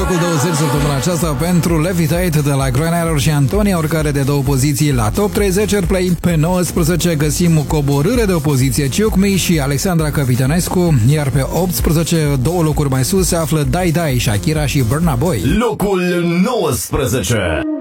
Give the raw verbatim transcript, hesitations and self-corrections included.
locul douăzeci săptămâna aceasta pentru Levitate de la Green Arrow și Antonia, urcare de două poziții la Top treizeci Airplay. Pe nouăsprezece găsim o coborâre de o poziție, Ciucmi și Alexandra Capitanescu, iar pe optsprezece, două locuri mai sus, se află Dai Dai, Shakira și Burna Boy. Locul nouăsprezece.